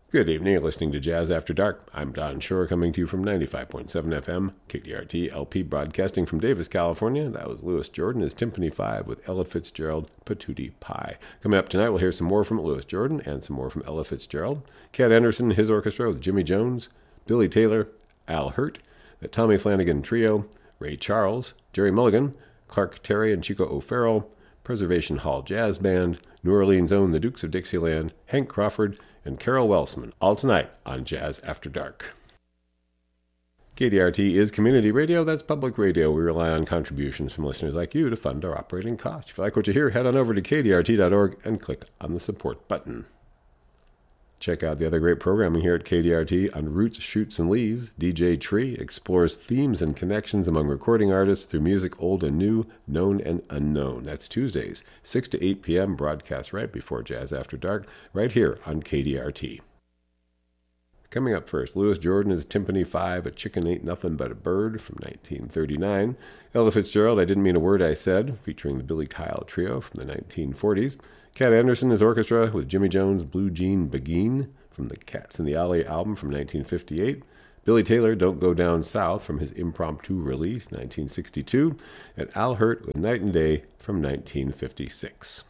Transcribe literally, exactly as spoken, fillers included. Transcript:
Good evening, you're listening to Jazz After Dark. I'm Don Shore, coming to you from ninety-five point seven F M, K D R T L P, broadcasting from Davis, California. That was Louis Jordan, his Timpani five with Ella Fitzgerald, Patootie Pie. Coming up tonight, we'll hear some more from Louis Jordan and some more from Ella Fitzgerald. Cat Anderson, his orchestra with Jimmy Jones, Billy Taylor, Al Hirt, the Tommy Flanagan Trio, Ray Charles, Jerry Mulligan, Clark Terry and Chico O'Farrell, Preservation Hall Jazz Band, New Orleans' own The Dukes of Dixieland, Hank Crawford, and Carol Welsman, all tonight on Jazz After Dark. K D R T is community radio. That's public radio. We rely on contributions from listeners like you to fund our operating costs. If you like what you hear, head on over to K D R T dot org and click on the support button. Check out the other great programming here at K D R T on Roots, Shoots, and Leaves. D J Tree explores themes and connections among recording artists through music old and new, known and unknown. That's Tuesdays, six to eight p.m., broadcast right before Jazz After Dark, right here on K D R T. Coming up first, Louis Jordan is Timpani five, A Chicken Ain't Nothing But a Bird from nineteen thirty-nine. Ella Fitzgerald, I Didn't Mean a Word I Said, featuring the Billy Kyle Trio from the nineteen forties. Cat Anderson, his orchestra with Jimmy Jones' Blue Jean Beguine from the Cats in the Alley album from nineteen fifty-eight. Billy Taylor, Don't Go Down South from his impromptu release, nineteen sixty-two. And Al Hirt with Night and Day from nineteen fifty-six.